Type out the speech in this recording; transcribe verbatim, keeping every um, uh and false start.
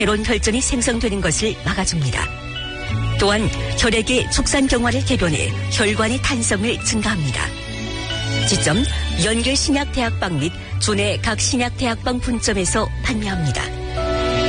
새로운 혈전이 생성되는 것을 막아줍니다. 또한 혈액의 촉산경화를 개변해 혈관의 탄성을 증가합니다. 지점 연길신약대학방 및 조내 각 신약대학방 분점에서 판매합니다.